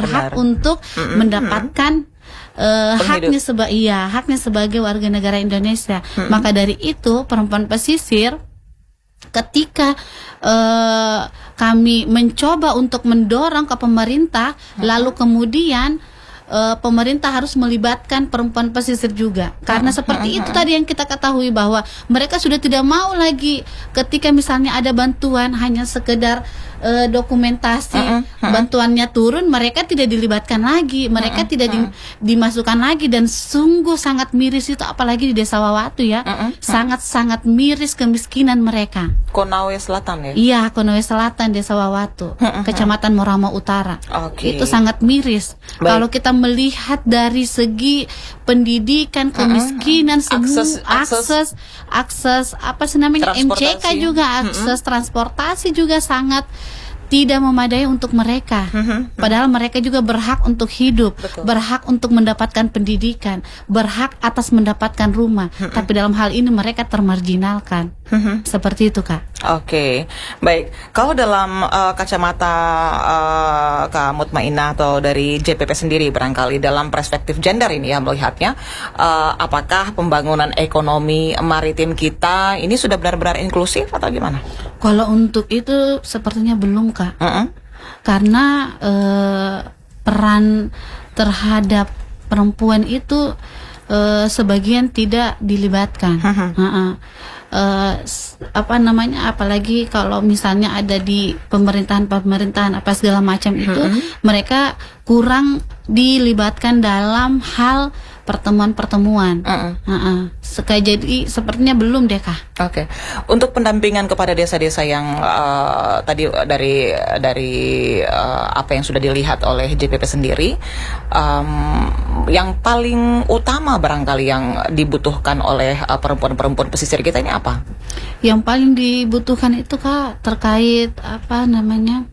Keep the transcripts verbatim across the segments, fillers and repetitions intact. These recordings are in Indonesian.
berhak Benar. untuk Mm-mm. mendapatkan uh, haknya seba iya haknya sebagai warga negara Indonesia. Mm-mm. Maka dari itu perempuan pesisir, ketika uh, kami mencoba untuk mendorong ke pemerintah, mm-hmm. lalu kemudian uh, pemerintah harus melibatkan perempuan pesisir juga, karena mm-hmm. seperti itu tadi yang kita ketahui bahwa mereka sudah tidak mau lagi ketika misalnya ada bantuan hanya sekedar uh, dokumentasi, mm-hmm. bantuannya turun, mereka tidak dilibatkan lagi, mereka mm-hmm. tidak di, dimasukkan lagi, dan sungguh sangat miris itu, apalagi di Desa Wawatu ya, mm-hmm. sangat-sangat miris kemiskinan mereka. Konawe Selatan ya? Iya, Konawe Selatan, Desa Wawatu, Kecamatan Morama Utara. Okay. Itu sangat miris. Baik. Kalau kita melihat dari segi pendidikan, kemiskinan, semua akses, akses, akses, akses apa sih namanya, M C K juga, akses transportasi juga sangat tidak memadai untuk mereka. Padahal mereka juga berhak untuk hidup, betul. Berhak untuk mendapatkan pendidikan, berhak atas mendapatkan rumah. Tapi dalam hal ini mereka termarginalkan. Seperti itu, Kak. Oke, okay. Baik. Kalau dalam uh, kacamata uh, Kak Mutmainah atau dari J P P sendiri, barangkali dalam perspektif gender ini ya melihatnya, uh, apakah pembangunan ekonomi maritim kita ini sudah benar-benar inklusif atau gimana? Kalau untuk itu sepertinya belum, Kak. Uh-uh. Karena uh, peran terhadap perempuan itu uh, sebagian tidak dilibatkan. Uh-huh. Uh-uh. Uh, apa namanya, apalagi kalau misalnya ada di pemerintahan-pemerintahan apa segala macam itu, mm-hmm. mereka kurang dilibatkan dalam hal pertemuan-pertemuan. Uh-uh. Uh-uh. Sekali jadi sepertinya belum deh, Kak. Oke. Okay. Untuk pendampingan kepada desa-desa yang uh, tadi dari dari uh, apa yang sudah dilihat oleh J P P sendiri, um, yang paling utama barangkali yang dibutuhkan oleh uh, perempuan-perempuan pesisir kita ini apa? Yang paling dibutuhkan itu, Kak, terkait apa namanya?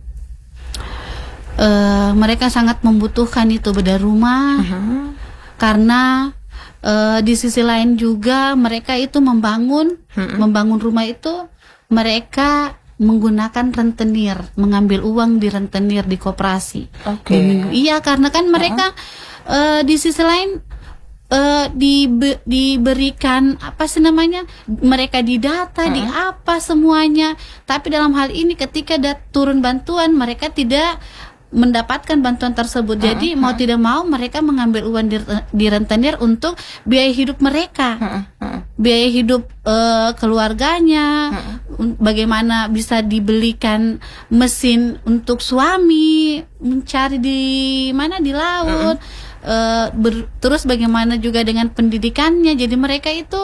Uh, mereka sangat membutuhkan itu bedah rumah. Uh-huh. Karena uh, di sisi lain juga mereka itu membangun hmm. membangun rumah itu mereka menggunakan rentenir, mengambil uang di rentenir di koperasi. Oke. Okay. Iya, karena kan mereka uh-huh. uh, di sisi lain uh, dibe- diberikan apa sih namanya, mereka didata, uh-huh. di apa semuanya. Tapi dalam hal ini ketika dat- turun bantuan mereka tidak mendapatkan bantuan tersebut. Jadi uh, uh. mau tidak mau mereka mengambil uang di, di rentenir untuk biaya hidup mereka, uh, uh. biaya hidup uh, keluarganya, uh. bagaimana bisa dibelikan mesin untuk suami mencari di mana di laut, uh. Uh, ber, terus bagaimana juga dengan pendidikannya. Jadi mereka itu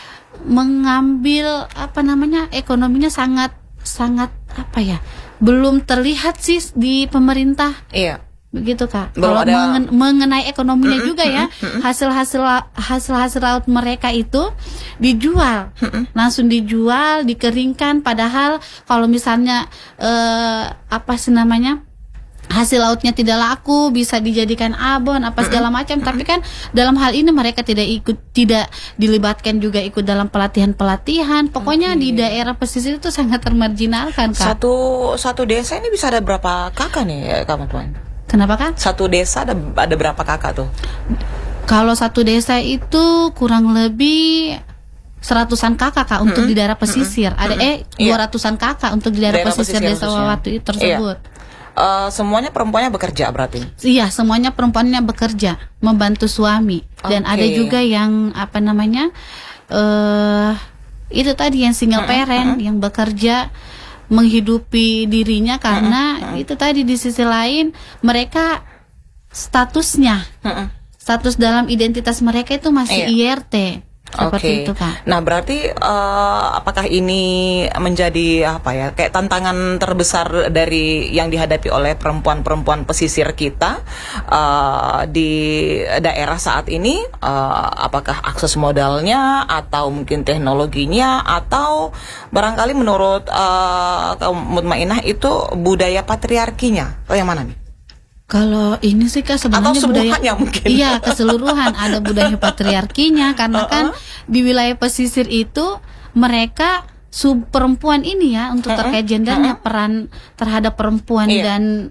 mengambil apa namanya, ekonominya sangat sangat apa ya, belum terlihat sih di pemerintah. Iya. Begitu, Kak. Kalau ada... mengen- mengenai ekonominya mm-mm, juga ya, mm-mm. hasil-hasil hasil-hasil laut mereka itu dijual, mm-mm. langsung dijual, dikeringkan. Padahal kalau misalnya eh, apa sih namanya, hasil lautnya tidak laku, bisa dijadikan abon apa segala macam. Tapi kan dalam hal ini mereka tidak ikut, tidak dilibatkan juga ikut dalam pelatihan-pelatihan. Pokoknya okay. di daerah pesisir itu sangat termarginalkan, Kak. Satu satu desa ini bisa ada berapa kakak nih, Kak Mutmainah? Kenapa, Kak? Satu desa ada ada berapa kakak tuh? Kalau satu desa itu kurang lebih seratusan kakak, Kak, untuk mm-hmm. di daerah pesisir. Mm-hmm. Ada eh dua ratusan yeah. kakak untuk di daerah, daerah pesisir, pesisir Desa Wawatu tersebut. Yeah. Uh, semuanya perempuannya bekerja berarti? Iya, semuanya perempuannya bekerja, membantu suami. Dan okay. ada juga yang apa namanya, uh, itu tadi yang single parent, uh-uh. yang bekerja menghidupi dirinya karena uh-uh. itu tadi di sisi lain mereka statusnya, uh-uh. status dalam identitas mereka itu masih iya. I R T. Seperti Oke. itu, Kak. Nah, berarti uh, apakah ini menjadi apa ya, kayak tantangan terbesar dari yang dihadapi oleh perempuan-perempuan pesisir kita uh, di daerah saat ini? Uh, apakah akses modalnya atau mungkin teknologinya, atau barangkali menurut uh, Mutmainah itu budaya patriarkinya? Atau yang mana nih? Kalau ini sih, Kak, sebenarnya budaya mungkin. Iya, keseluruhan ada budaya patriarkinya karena uh-uh. kan di wilayah pesisir itu mereka sub perempuan ini ya, untuk uh-uh. terkait gendernya, uh-uh. peran terhadap perempuan yeah. dan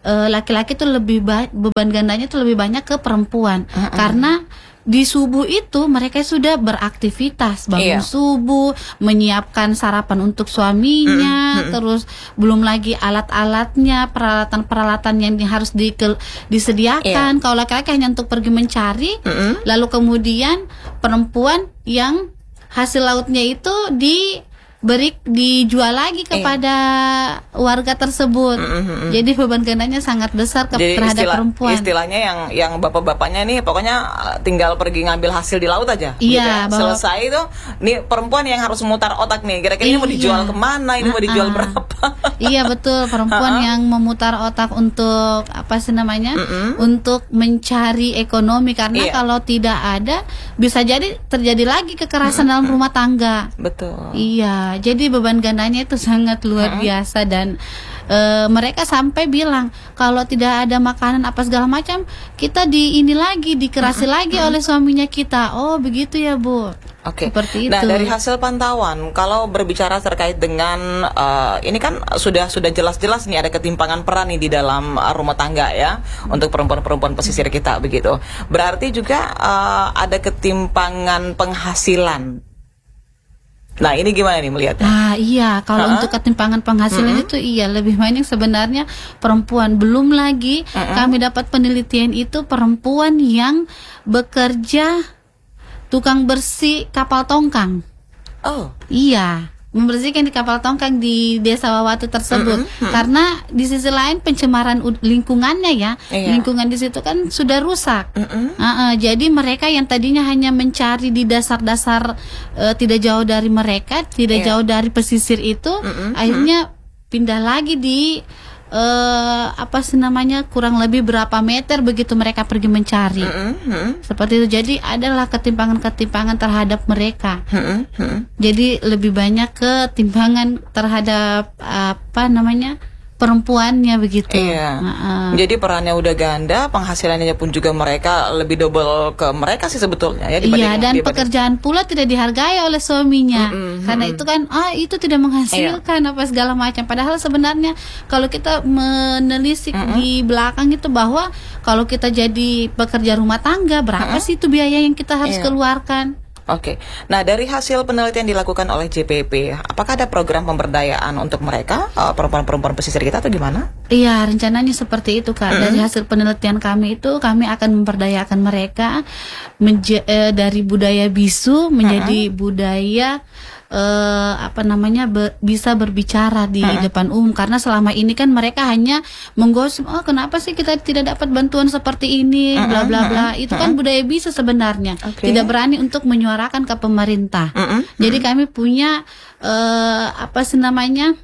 eh, laki-laki tuh lebih ba- beban gandanya tuh lebih banyak ke perempuan. Uh-uh. Karena di subuh itu mereka sudah beraktivitas, bangun Iya. subuh, menyiapkan sarapan untuk suaminya, Mm-mm. terus belum lagi alat-alatnya, peralatan-peralatan yang di- harus di- disediakan. Iya. Kalau laki-laki hanya untuk pergi mencari, Mm-mm. lalu kemudian perempuan yang hasil lautnya itu di beri dijual lagi kepada warga tersebut. Mm-mm. Jadi beban gandanya sangat besar ke, Jadi terhadap istilah, perempuan. istilahnya yang yang bapak-bapaknya nih pokoknya uh, tinggal pergi ngambil hasil di laut aja. Iya, gitu ya. bahwa- Selesai itu nih perempuan yang harus memutar otak nih. Kira-kira ini mau Iya. dijual kemana? Ini mau dijual Uh-uh. berapa? Iya betul, perempuan yang memutar otak untuk apa sih namanya, Mm-mm. untuk mencari ekonomi, karena Iya. kalau tidak ada bisa jadi terjadi lagi kekerasan dalam rumah tangga. Betul. Iya, jadi beban gandanya itu sangat luar biasa dan e, mereka sampai bilang kalau tidak ada makanan apa segala macam, kita di ini lagi dikerasi lagi oleh suaminya kita. Oh begitu ya Bu. Oke. Seperti Nah, itu. dari hasil pantauan, kalau berbicara terkait dengan uh, ini kan sudah sudah jelas-jelas nih ada ketimpangan peran nih di dalam uh, rumah tangga ya untuk perempuan-perempuan pesisir kita begitu. Berarti juga uh, ada ketimpangan penghasilan. Nah, ini gimana nih melihatnya? Nah iya, kalau Ha-ha. untuk ketimpangan penghasilan Mm-mm. itu iya lebih banyak sebenarnya perempuan. Belum lagi Mm-mm. kami dapat penelitian itu perempuan yang bekerja tukang bersih kapal tongkang. Oh, Iya, membersihkan di kapal tongkang di Desa Wawatu tersebut. Mm-mm, mm-mm. Karena di sisi lain pencemaran ud- lingkungannya ya, Iya. lingkungan di situ kan sudah rusak. Mm-mm. Uh-uh, jadi mereka yang tadinya hanya mencari di dasar-dasar uh, tidak jauh dari mereka, tidak Iya. jauh dari pesisir itu, Mm-mm, akhirnya pindah lagi di uh, apa sih namanya, kurang lebih berapa meter begitu mereka pergi mencari. Mm-mm, mm-mm, Seperti itu. Jadi adalah ketimpangan-ketimpangan terhadap mereka. mm-mm, mm-mm. Jadi lebih banyak ketimpangan terhadap apa namanya, perempuannya begitu. Iya. Heeh. Jadi perannya udah ganda, penghasilannya pun juga mereka lebih double ke mereka sih sebetulnya ya Iya, dibanding- dan dibanding- pekerjaan pula tidak dihargai oleh suaminya. Mm-mm, Karena mm-mm. itu kan ah itu tidak menghasilkan apa segala macam. Padahal sebenarnya kalau kita menelisik Mm-mm. di belakang itu bahwa kalau kita jadi pekerja rumah tangga, berapa sih itu biaya yang kita harus Iya. keluarkan? Oke, nah dari hasil penelitian dilakukan oleh J P P, apakah ada program pemberdayaan untuk mereka, uh, perempuan-perempuan pesisir kita atau gimana? Iya, rencananya seperti itu Kak. Dari hasil penelitian kami itu, kami akan memberdayakan mereka menja- eh, dari budaya bisu menjadi budaya eh, apa namanya be- bisa berbicara di depan umum. Karena selama ini kan mereka hanya menggosip, oh kenapa sih kita tidak dapat bantuan seperti ini, bla bla bla. Itu kan budaya bisu sebenarnya. Oke. Tidak berani untuk menyuarakan ke pemerintah. Mm-mm. Jadi kami punya eh, apa sih namanya?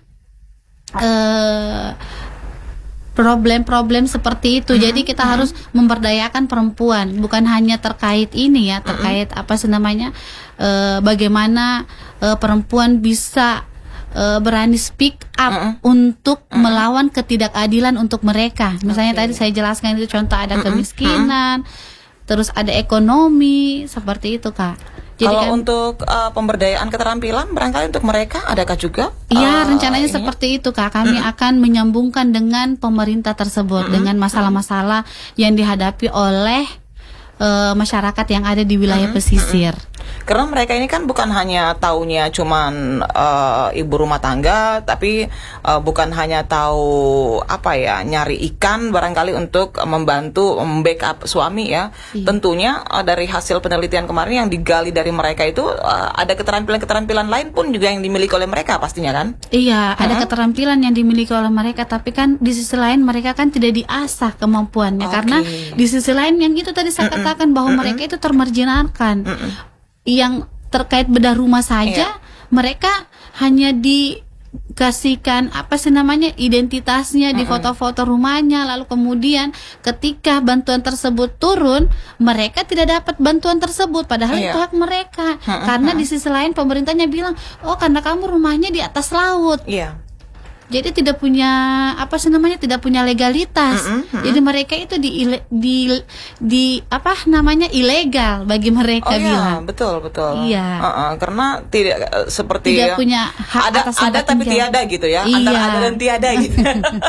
eh problem-problem seperti itu. Jadi kita harus memberdayakan perempuan, bukan hanya terkait ini ya, terkait apa sih namanya, eh, bagaimana eh, perempuan bisa eh, berani speak up untuk melawan ketidakadilan untuk mereka. Misalnya tadi saya jelaskan itu contoh ada kemiskinan, terus ada ekonomi, seperti itu Kak. Jadi Kalau kan- untuk uh, pemberdayaan keterampilan, barangkali untuk mereka adakah juga? Iya, uh, rencananya ininya? seperti itu Kak. Kami akan menyambungkan dengan pemerintah tersebut dengan masalah-masalah yang dihadapi oleh eh, masyarakat yang ada di wilayah pesisir. Karena mereka ini kan bukan hanya taunya cuman uh, ibu rumah tangga, tapi uh, bukan hanya tahu apa ya, nyari ikan barangkali untuk uh, membantu membackup suami ya. Iya. Tentunya uh, dari hasil penelitian kemarin yang digali dari mereka itu uh, ada keterampilan-keterampilan lain pun juga yang dimiliki oleh mereka pastinya kan? Iya, ada keterampilan yang dimiliki oleh mereka, tapi kan di sisi lain mereka kan tidak diasah kemampuannya. Oke. Karena di sisi lain yang itu tadi saya katakan bahwa mereka itu termarginalkan. Yang terkait bedah rumah saja, mereka hanya dikasihkan apa sih namanya, identitasnya di foto-foto rumahnya, lalu kemudian ketika bantuan tersebut turun, mereka tidak dapat bantuan tersebut, padahal Iya. itu hak mereka. Karena di sisi lain pemerintahnya bilang, oh karena kamu rumahnya di atas laut, Iya. jadi tidak punya apa sih namanya, tidak punya legalitas. Jadi mereka itu di di di apa namanya, ilegal bagi mereka Oh iya, bilang. betul betul. Iya. Uh-uh, karena tidak uh, seperti Tidak yang punya hak ada atas ada tempat tapi tinggal. tiada gitu ya. Iya. Antara ada dan tiada gitu.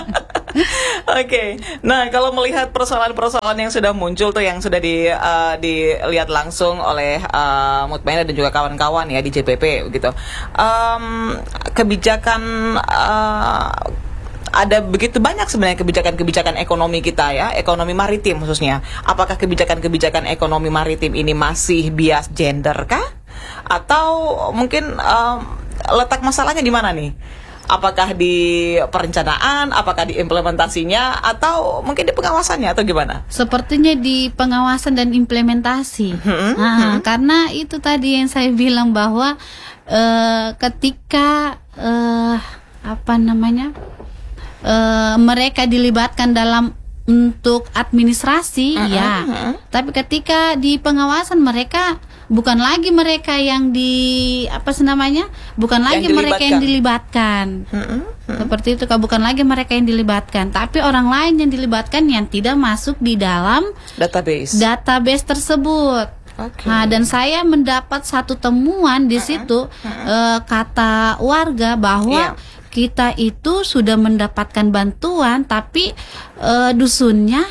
Oke, nah kalau melihat persoalan-persoalan yang sudah muncul tuh, yang sudah di uh, dilihat langsung oleh uh, Mutmainah dan juga kawan-kawan ya di J P P gitu, um, kebijakan uh, ada begitu banyak sebenarnya kebijakan-kebijakan ekonomi kita ya, ekonomi maritim khususnya. Apakah kebijakan-kebijakan ekonomi maritim ini masih bias gender kah? Atau mungkin um, letak masalahnya di mana nih? Apakah di perencanaan, apakah di implementasinya, atau mungkin di pengawasannya, atau gimana? Sepertinya di pengawasan dan implementasi. Hmm, nah, hmm. Karena itu tadi yang saya bilang bahwa uh, ketika uh, apa namanya uh, mereka dilibatkan dalam untuk administrasi, uh-uh, ya. Uh-uh. Tapi ketika di pengawasan mereka bukan lagi mereka yang di apa sih namanya, bukan lagi yang mereka yang dilibatkan. Uh-uh, uh-uh. Seperti itu, bukan lagi mereka yang dilibatkan, tapi orang lain yang dilibatkan yang tidak masuk di dalam database database tersebut. Okay. Nah, dan saya mendapat satu temuan di uh-uh, situ, uh-uh. Uh, kata warga bahwa yeah. kita itu sudah mendapatkan bantuan, tapi uh, dusunnya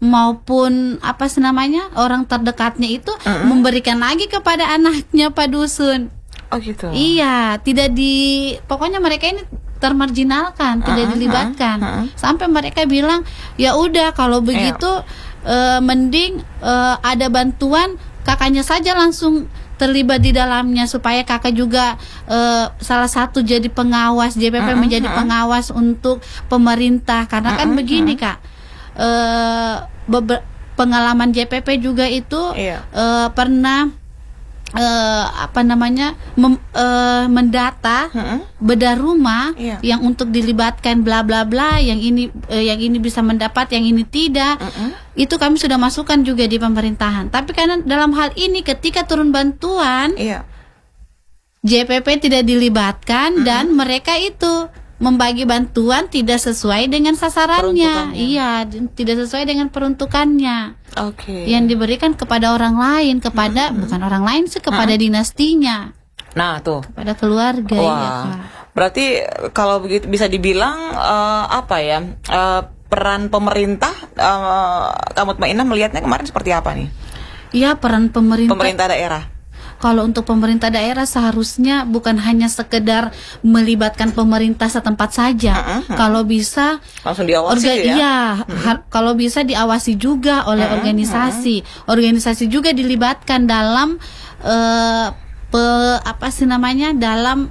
maupun apa sih namanya orang terdekatnya itu uh-uh. memberikan lagi kepada anaknya Pak Dusun. Oh gitu. Iya, tidak di, pokoknya mereka ini termarginalkan, uh-uh, tidak dilibatkan. Uh-uh. Sampai mereka bilang, ya udah kalau begitu uh, mending uh, ada bantuan, kakaknya saja langsung terlibat di dalamnya supaya kakak juga uh, salah satu jadi pengawas, J P P uh-uh, menjadi uh-uh. pengawas untuk pemerintah. Karena uh-uh, kan begini uh-uh. Kak, uh, beber- pengalaman J P P juga itu yeah. uh, pernah uh, apa namanya mem- uh, mendata uh-uh. bedah rumah yeah. yang untuk dilibatkan bla bla bla, yang ini uh, yang ini bisa mendapat, yang ini tidak. Uh-uh. Itu kami sudah masukkan juga di pemerintahan. Tapi karena dalam hal ini ketika turun bantuan, iya. J P P tidak dilibatkan, mm-hmm. dan mereka itu membagi bantuan tidak sesuai dengan sasarannya. Iya, tidak sesuai dengan peruntukannya. Oke. Okay. Yang diberikan kepada orang lain, kepada mm-hmm. bukan orang lain sih, kepada mm-hmm. dinastinya. Nah, tuh. Kepada keluarga. Wah. Ya, Kak. Berarti kalau begitu bisa dibilang uh, apa ya? Uh, peran pemerintah, uh, Kak Mutmainah melihatnya kemarin seperti apa nih? Iya, peran pemerintah. Pemerintah daerah. Kalau untuk pemerintah daerah seharusnya bukan hanya sekedar melibatkan pemerintah setempat saja. Uh-huh. Kalau bisa langsung diawasi orga- ya. Iya, uh-huh. har- kalau bisa diawasi juga oleh uh-huh. organisasi. Uh-huh. Organisasi juga dilibatkan dalam uh, pe, apa sih namanya? dalam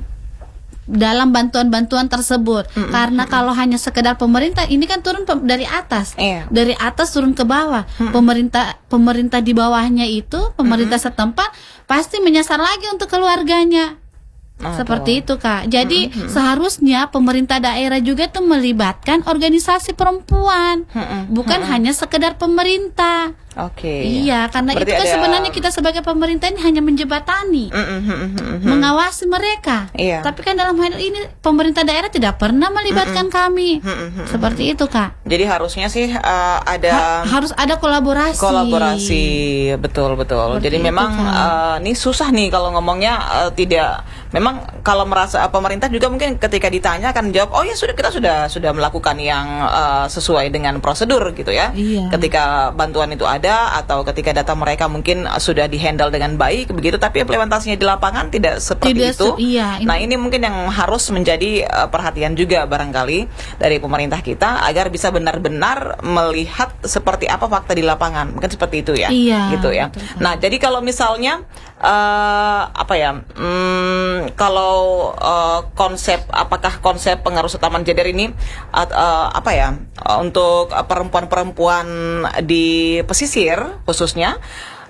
dalam bantuan-bantuan tersebut. Mm-hmm. Karena kalau hanya sekedar pemerintah, ini kan turun pe- dari atas, yeah. dari atas turun ke bawah. Mm-hmm. Pemerintah pemerintah di bawahnya itu, pemerintah mm-hmm. setempat pasti menyasar lagi untuk keluarganya. Aduh. Seperti itu, Kak. Jadi mm-hmm. seharusnya pemerintah daerah juga tuh melibatkan organisasi perempuan, mm-hmm. bukan mm-hmm. hanya sekedar pemerintah. Oke. Okay. Iya, karena berarti itu kan ada... sebenarnya kita sebagai pemerintah ini hanya menjebatani, mm-hmm. mengawasi mereka. Iya. Tapi kan dalam hal ini pemerintah daerah tidak pernah melibatkan mm-hmm. kami. Mm-hmm. Seperti itu, Kak. Jadi harusnya sih uh, ada ha- harus ada kolaborasi. Kolaborasi, betul betul. Seperti Jadi itu, memang uh, ini susah nih kalau ngomongnya uh, tidak. Memang kalau merasa uh, pemerintah juga mungkin ketika ditanya akan jawab, oh ya sudah kita sudah sudah melakukan yang uh, sesuai dengan prosedur gitu ya. Iya. Ketika bantuan itu ada atau ketika data mereka mungkin sudah dihandle dengan baik begitu, tapi implementasinya di lapangan tidak seperti tidak itu. Se- iya, ini. Nah ini mungkin yang harus menjadi uh, perhatian juga barangkali dari pemerintah kita agar bisa benar-benar melihat seperti apa fakta di lapangan, mungkin seperti itu ya. Iya. Gitu ya. Betul. Nah jadi kalau misalnya uh, apa ya? Hmm, kalau uh, konsep apakah konsep pengaruh serta gender ini uh, uh, apa ya uh, untuk uh, perempuan-perempuan di pesisir khususnya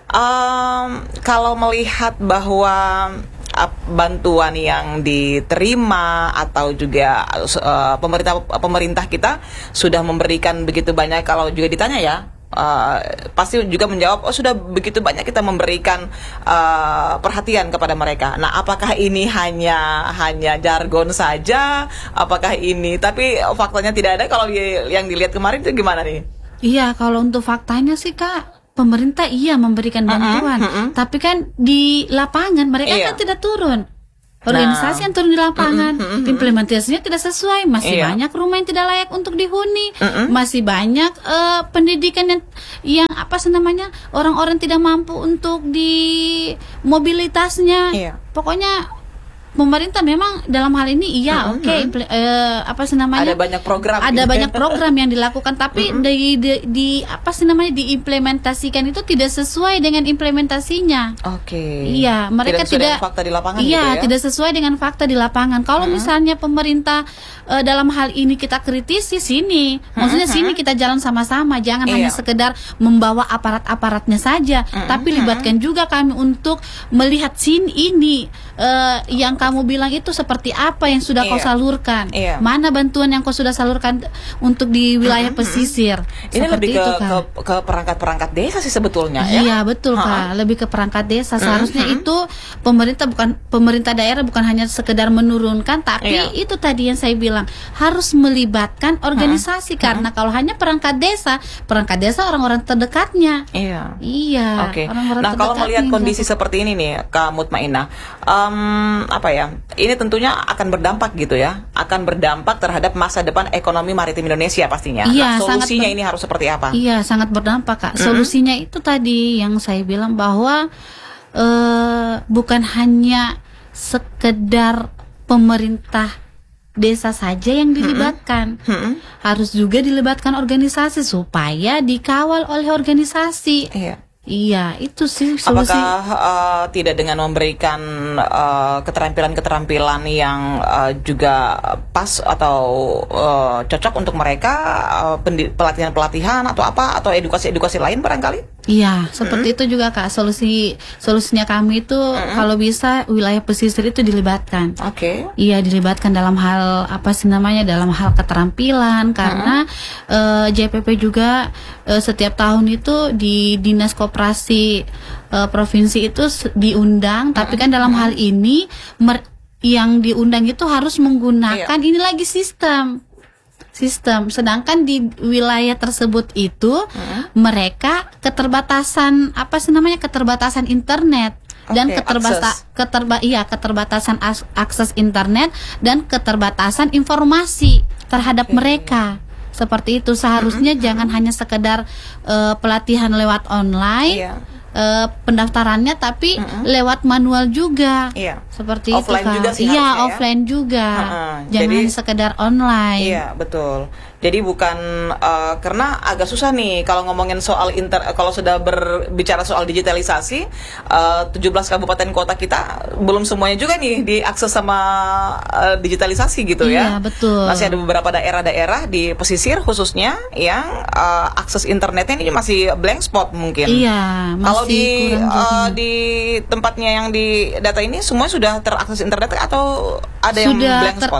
um, kalau melihat bahwa uh, bantuan yang diterima atau juga uh, pemerintah pemerintah kita sudah memberikan begitu banyak, kalau juga ditanya ya Uh, pasti juga menjawab, oh sudah begitu banyak kita memberikan uh, perhatian kepada mereka. Nah, apakah ini hanya hanya jargon saja? Apakah ini? Tapi faktanya tidak ada. Kalau yang dilihat kemarin itu gimana nih? Iya, kalau untuk faktanya sih Kak, pemerintah iya memberikan bantuan, uh-uh, uh-uh. tapi kan di lapangan mereka iya. kan tidak turun. organisasi Nah. yang turun di lapangan. Mm-mm, mm-mm. Implementasinya tidak sesuai, masih Iya. banyak rumah yang tidak layak untuk dihuni, Mm-mm. masih banyak eh, pendidikan yang yang apa sih namanya, orang-orang tidak mampu untuk di mobilitasnya. Iya. Pokoknya pemerintah memang dalam hal ini iya Mm-mm. oke impl- eh, apa sih namanya, Ada banyak program. ada gitu. banyak program yang dilakukan, tapi Mm-mm. di, di, di apa sih namanya diimplementasikan itu tidak sesuai dengan implementasinya. Oke. Iya, mereka Tidak sesuai tidak, dengan fakta di lapangan iya, gitu ya. tidak sesuai dengan fakta di lapangan. Kalau misalnya pemerintah eh, dalam hal ini kita kritisi sini, maksudnya sini kita jalan sama-sama, jangan Iya. hanya sekedar membawa aparat-aparatnya saja, tapi libatkan juga kami untuk melihat sini ini eh, yang kamu bilang itu seperti apa yang sudah kau Iya. salurkan, Iya. mana bantuan yang kau sudah salurkan untuk di wilayah pesisir. Ini Seperti lebih ke, itu, Kak. ke ke perangkat-perangkat desa sih sebetulnya ya. Iya betul Ha-ha. Kak, lebih ke perangkat desa. Seharusnya itu pemerintah bukan pemerintah daerah bukan hanya sekedar menurunkan, tapi Iya. itu tadi yang saya bilang harus melibatkan organisasi, karena kalau hanya perangkat desa, perangkat desa orang-orang terdekatnya. Iya. Iya. Oke. orang-orang Nah, kalau terdekatnya melihat yang kondisi dilakukan. seperti ini nih, Kak Mutmainah, em, apa ya? Ini tentunya akan berdampak gitu ya, akan berdampak terhadap masa depan ekonomi maritim Indonesia pastinya. Iya, nah, sangat solusinya ber- ini harus seperti apa? Iya, sangat berdampak Kak. Solusinya itu tadi yang saya bilang bahwa eh, bukan hanya sekedar pemerintah desa saja yang dilibatkan. Mm-mm. Harus juga dilibatkan organisasi supaya dikawal oleh organisasi. Iya. Iya, itu sih solusi. Apakah uh, tidak dengan memberikan uh, keterampilan-keterampilan yang uh, juga pas atau uh, cocok untuk mereka, uh, pendi- pelatihan-pelatihan atau apa, atau edukasi-edukasi lain barangkali? Iya, seperti itu juga Kak. Solusi solusinya kami itu kalau bisa wilayah pesisir itu dilibatkan. Oke. Iya, dilibatkan dalam hal apa sih namanya, dalam hal keterampilan, karena eh, J P P juga eh, setiap tahun itu di Dinas Koperasi eh, provinsi itu s- diundang, tapi kan dalam hal ini mer- yang diundang itu harus menggunakan ini lagi sistem sistem sedangkan di wilayah tersebut itu mereka keterbatasan apa sih namanya keterbatasan internet dan Oke, keterbata akses. keterba iya keterbatasan as- akses internet dan keterbatasan informasi terhadap mereka. Seperti itu seharusnya jangan hanya sekedar eh, pelatihan lewat online, Iya. eh, pendaftarannya tapi lewat manual juga. Iya. Seperti Offline itu Kak. juga sih Iya, harusnya ya. offline juga. Ha-ha. Jangan Jadi- hanya sekedar online. Iya, betul. Jadi bukan uh, karena agak susah nih kalau ngomongin soal inter kalau sudah berbicara soal digitalisasi, uh, tujuh belas kabupaten kota kita belum semuanya juga nih diakses sama uh, digitalisasi gitu ya. Iya, betul. Masih ada beberapa daerah-daerah di pesisir khususnya yang uh, akses internetnya ini masih blank spot mungkin. Iya, masih Kalau di kurang uh, jaringan. di tempatnya yang di data ini semua sudah terakses internet atau ada yang Sudah blank ter- spot?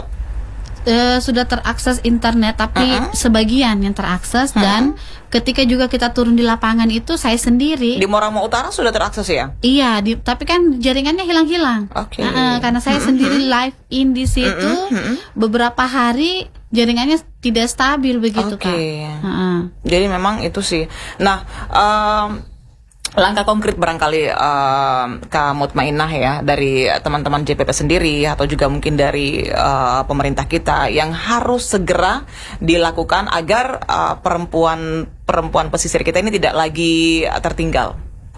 Eh, sudah terakses internet tapi Uh-uh. sebagian yang terakses dan ketika juga kita turun di lapangan itu saya sendiri Di Moramo Utara sudah terakses ya? iya di, tapi kan jaringannya hilang-hilang. Oke. Nah, eh, karena saya sendiri live in di situ beberapa hari jaringannya tidak stabil begitu Oke. Kak. Heeh. Jadi memang itu sih. Nah, em, langkah konkret barangkali em, Kak Mutmainah ya dari teman-teman J P P sendiri atau juga mungkin dari eh, pemerintah kita yang harus segera dilakukan agar eh, perempuan perempuan pesisir kita ini tidak lagi tertinggal.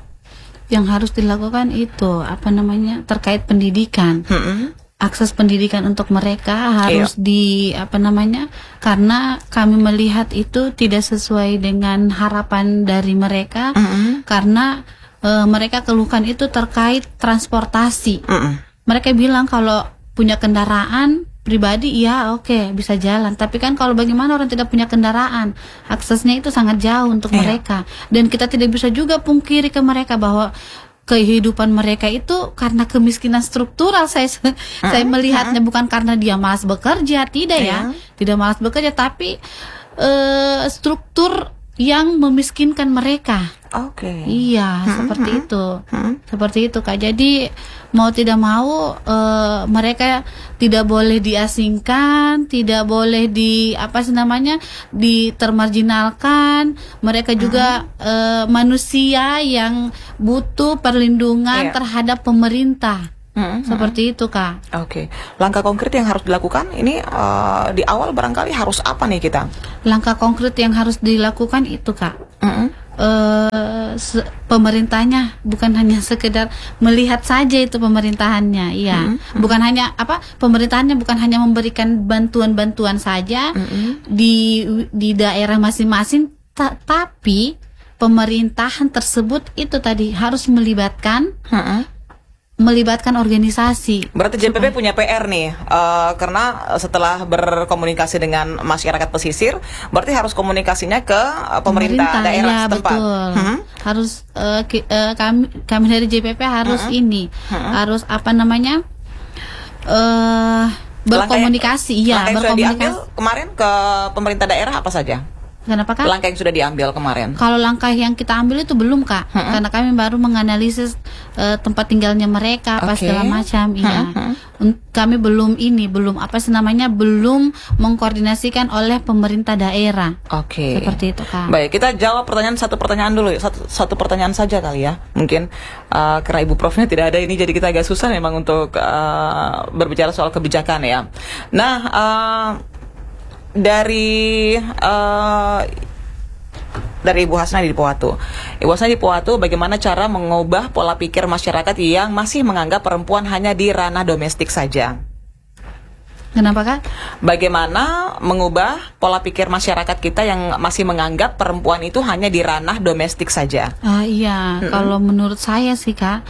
Yang harus dilakukan itu apa namanya terkait pendidikan. Mm-mm. Akses pendidikan untuk mereka harus Iya. di apa namanya karena kami melihat itu tidak sesuai dengan harapan dari mereka Mm-mm. karena eh, mereka keluhkan itu terkait transportasi. Mm-mm. Mereka bilang kalau punya kendaraan pribadi ya oke bisa jalan, tapi kan kalau bagaimana orang tidak punya kendaraan, aksesnya itu sangat jauh untuk Iya. mereka dan kita tidak bisa juga pungkiri ke mereka bahwa kehidupan mereka itu karena kemiskinan struktural. Saya saya melihatnya bukan karena dia malas bekerja, tidak ya, tidak malas bekerja, tapi eh, struktur yang memiskinkan mereka. Oke. Iya, seperti itu, seperti itu Kak. Jadi mau tidak mau eh, mereka tidak boleh diasingkan, tidak boleh di apa sih namanya ditermarginalkan. Mereka juga eh, manusia yang butuh perlindungan Iya. terhadap pemerintah. Hmm, seperti hmm. itu, Kak. Oke, okay. Langkah konkret yang harus dilakukan ini uh, di awal barangkali harus apa nih kita? Langkah konkret yang harus dilakukan itu, Kak. Hmm. Uh, pemerintahnya bukan hanya sekedar melihat saja itu pemerintahannya, iya. Hmm. Bukan hanya apa pemerintahannya bukan hanya memberikan bantuan-bantuan saja hmm. di di daerah masing-masing, ta tapi pemerintahan tersebut itu tadi harus melibatkan. Hmm. melibatkan organisasi. Berarti J P P punya P R nih, uh, karena setelah berkomunikasi dengan masyarakat pesisir, berarti harus komunikasinya ke uh, pemerintah, pemerintah daerah ya, setempat. Betul. Hmm? Harus uh, ki, uh, kami kami dari J P P harus hmm? ini, hmm? harus apa namanya uh, berkomunikasi, iya. Langkah berkomunikasi. Sudah diambil kemarin ke pemerintah daerah apa saja? Kenapa, Kak? Langkah yang sudah diambil kemarin. Kalau langkah yang kita ambil itu belum, Kak. Hmm? Karena kami baru menganalisis uh, tempat tinggalnya mereka, apa okay. segala macam. Iya. Hmm? Kami belum ini, belum apa sih namanya, belum mengkoordinasikan oleh pemerintah daerah. Oke. Okay. Seperti itu, Kak. Baik, kita jawab pertanyaan satu pertanyaan dulu, satu, satu pertanyaan saja kali ya. Mungkin uh, karena Ibu Profnya tidak ada ini, jadi kita agak susah memang untuk uh, berbicara soal kebijakan ya. Nah. Uh, dari uh, dari Ibu Hasna di Poatu. Ibu Hasna di Poatu, bagaimana cara mengubah pola pikir masyarakat yang masih menganggap perempuan hanya di ranah domestik saja? Kenapa, Kak? Bagaimana mengubah pola pikir masyarakat kita yang masih menganggap perempuan itu hanya di ranah domestik saja? Uh, iya, mm-hmm. Kalau menurut saya sih, Kak,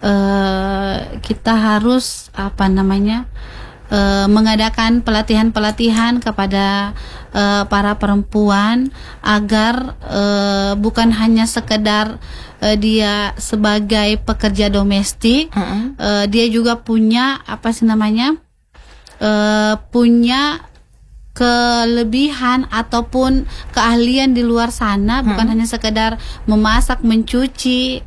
uh, kita harus apa namanya? Uh, mengadakan pelatihan-pelatihan kepada uh, para perempuan agar uh, bukan hanya sekedar uh, dia sebagai pekerja domestik, uh-uh. uh, dia juga punya apa sih namanya uh, punya kelebihan ataupun keahlian di luar sana, bukan hmm. hanya sekedar memasak, mencuci,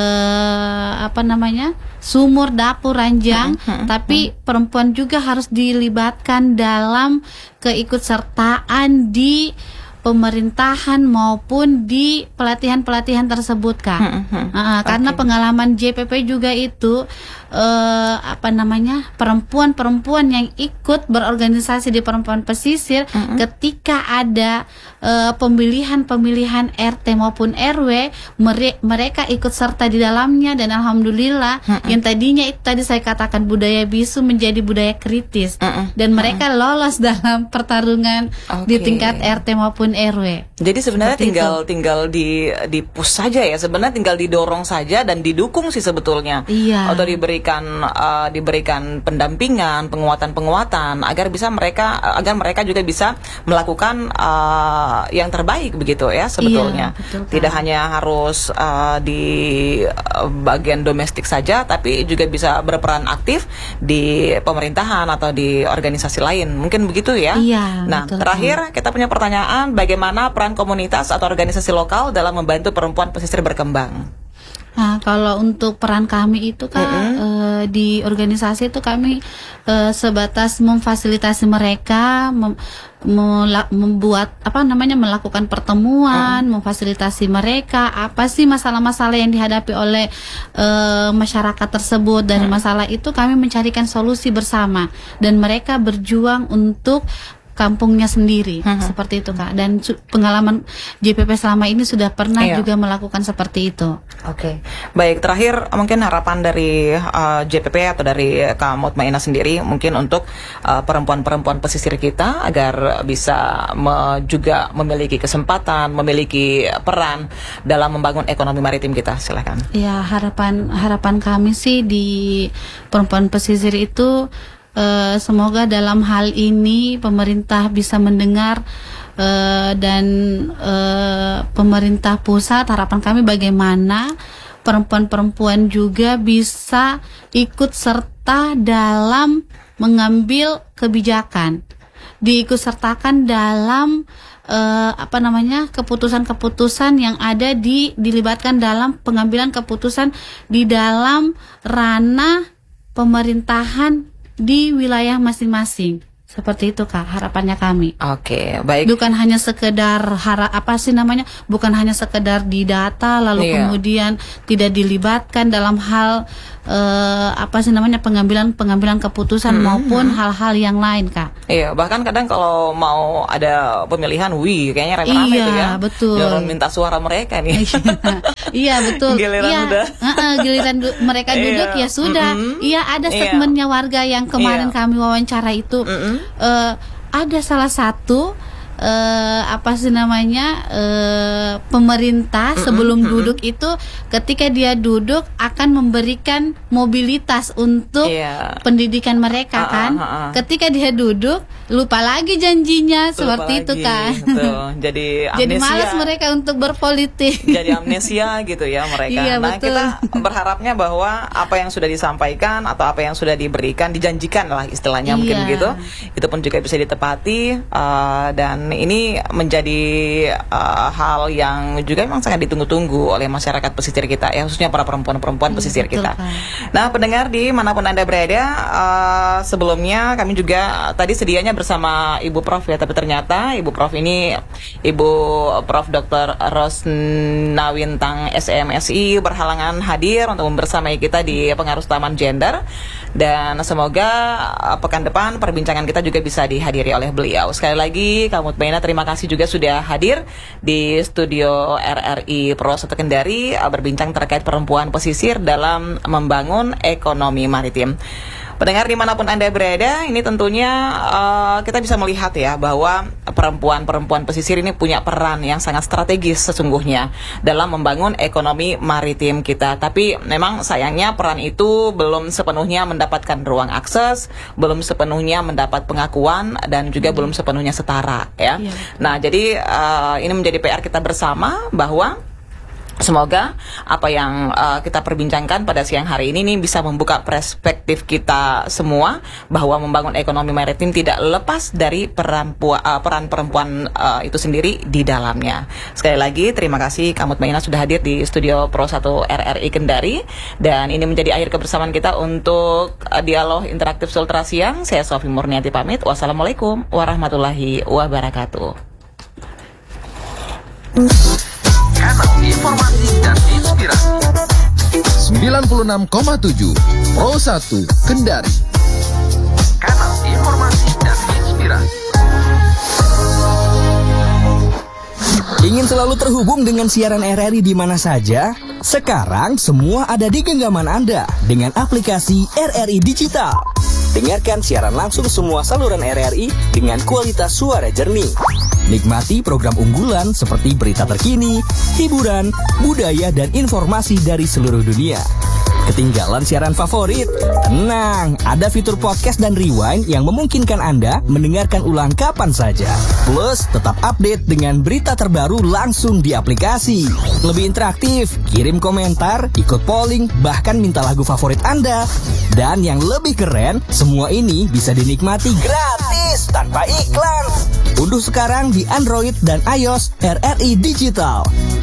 eh, apa namanya, sumur, dapur, ranjang, hmm. Hmm. tapi hmm. perempuan juga harus dilibatkan dalam keikutsertaan di pemerintahan maupun di pelatihan-pelatihan tersebut, Kak. Hmm, hmm. Uh, karena okay. pengalaman J P P juga itu uh, apa namanya perempuan-perempuan yang ikut berorganisasi di perempuan pesisir, hmm. ketika ada uh, pemilihan-pemilihan R T maupun R W, mere mereka ikut serta di dalamnya, dan alhamdulillah hmm. yang tadinya itu tadi saya katakan budaya bisu menjadi budaya kritis, hmm. dan mereka hmm. lolos dalam pertarungan okay. di tingkat R T maupun R W. Jadi sebenarnya seperti tinggal itu. tinggal di di push saja ya, sebenarnya tinggal didorong saja dan didukung sih sebetulnya. Iya. Atau diberikan uh, diberikan pendampingan, penguatan-penguatan agar bisa mereka agar mereka juga bisa melakukan uh, yang terbaik begitu ya sebetulnya. Iya, betul, tidak hanya harus uh, di uh, bagian domestik saja, tapi juga bisa berperan aktif di pemerintahan atau di organisasi lain. Mungkin begitu ya. Iya. Nah, betul, terakhir betul. kita punya pertanyaan, bagaimana peran komunitas atau organisasi lokal dalam membantu perempuan pesisir berkembang? Nah, kalau untuk peran kami itu, Kak, mm-hmm. uh, di organisasi itu kami uh, sebatas memfasilitasi mereka, mem membuat apa namanya melakukan pertemuan, mm-hmm. memfasilitasi mereka apa sih masalah-masalah yang dihadapi oleh uh, masyarakat tersebut. Dari mm-hmm. masalah itu kami mencarikan solusi bersama, dan mereka berjuang untuk kampungnya sendiri, uh-huh. seperti itu, Kak. Dan pengalaman J P P selama ini sudah pernah iya. juga melakukan seperti itu. Oke, okay. Baik, terakhir mungkin harapan dari uh, J P P atau dari Kak Mutmainah sendiri mungkin untuk perempuan-perempuan uh, pesisir kita agar bisa me juga memiliki kesempatan, memiliki peran dalam membangun ekonomi maritim kita. Silakan. Ya, harapan harapan kami sih di perempuan pesisir itu, Uh, semoga dalam hal ini pemerintah bisa mendengar, uh, dan uh, pemerintah pusat, harapan kami bagaimana perempuan-perempuan juga bisa ikut serta dalam mengambil kebijakan, diikut sertakan dalam uh, apa namanya keputusan-keputusan yang ada di dilibatkan dalam pengambilan keputusan di dalam ranah pemerintahan di wilayah masing-masing. Seperti itu Kak, harapannya kami. Oke, baik. Bukan hanya sekedar hara, apa sih namanya? Bukan hanya sekedar didata lalu Iya. kemudian tidak dilibatkan dalam hal eh, apa sih namanya pengambilan pengambilan keputusan Mm-hmm. maupun hal-hal yang lain Kak. Iya, bahkan kadang kalau mau ada pemilihan, wih, kayaknya rame-rame Iya, itu ya. betul. Jangan minta suara mereka nih. Iya betul. Giliran Iya, udah. uh-uh, giliran du- mereka duduk Iya, ya sudah. mm-mm. Iya ada Iya. segmennya warga yang kemarin Iya. kami wawancara itu. Mm-mm. eh, ada salah satu eh, apa sih namanya eh, pemerintah sebelum duduk itu ketika dia duduk akan memberikan mobilitas untuk Iya. pendidikan mereka Ah, kan. ah, ah, ah. Ketika dia duduk lupa lagi janjinya seperti Lupa itu lagi, kan. tuh. Jadi amnesia. Jadi malas mereka untuk berpolitik. Jadi amnesia gitu ya mereka. Iya, Nah, betul. kita berharapnya bahwa apa yang sudah disampaikan atau apa yang sudah diberikan, dijanjikan lah istilahnya mungkin Iya. gitu, itu pun juga bisa ditepati, uh, dan ini menjadi uh, hal yang juga memang sangat ditunggu-tunggu oleh masyarakat pesisir kita ya, khususnya para perempuan-perempuan Iya, pesisir betul, kita. Kak. Nah, pendengar di manapun Anda berada, uh, sebelumnya kami juga tadi sedianya bersama Ibu Prof ya, tapi ternyata Ibu Prof ini Ibu Prof Doktor Rosnawintang S M S I berhalangan hadir untuk membersamai kita di pengaruh utama gender, dan semoga uh, pekan depan perbincangan kita juga bisa dihadiri oleh beliau. Sekali lagi Kamut Baina, terima kasih juga sudah hadir di studio R R I Pro satu Kendari uh, berbincang terkait perempuan pesisir dalam membangun ekonomi maritim. Pendengar dimanapun Anda berada, ini tentunya uh, kita bisa melihat ya bahwa perempuan-perempuan pesisir ini punya peran yang sangat strategis sesungguhnya dalam membangun ekonomi maritim kita. Tapi memang sayangnya peran itu belum sepenuhnya mendapatkan ruang akses, belum sepenuhnya mendapat pengakuan, dan juga hmm. belum sepenuhnya setara ya. Iya. Nah, jadi uh, ini menjadi P R kita bersama bahwa semoga apa yang uh, kita perbincangkan pada siang hari ini nih bisa membuka perspektif kita semua bahwa membangun ekonomi maritim tidak lepas dari peran pu- uh, peran perempuan uh, itu sendiri di dalamnya. Sekali lagi terima kasih Kamut Baina sudah hadir di studio Pro satu R R I Kendari, dan ini menjadi akhir kebersamaan kita untuk uh, dialog interaktif Sultra Siang. Saya Sofi Murniati pamit. Wassalamualaikum warahmatullahi wabarakatuh. Kanal informasi dan inspirasi sembilan puluh enam koma tujuh Pro satu Kendari. Kanal informasi dan inspirasi. Ingin selalu terhubung dengan siaran R R I di mana saja? Sekarang semua ada di genggaman Anda dengan aplikasi R R I Digital. Dengarkan siaran langsung semua saluran R R I dengan kualitas suara jernih. Nikmati program unggulan seperti berita terkini, hiburan, budaya, dan informasi dari seluruh dunia. Ketinggalan siaran favorit? Tenang, ada fitur podcast dan rewind yang memungkinkan Anda mendengarkan ulang kapan saja. Plus, tetap update dengan berita terbaru langsung di aplikasi. Lebih interaktif, kirim komentar, ikut polling, bahkan minta lagu favorit Anda. Dan yang lebih keren, semua ini bisa dinikmati gratis tanpa iklan. Unduh sekarang di Android dan iOS R R I Digital.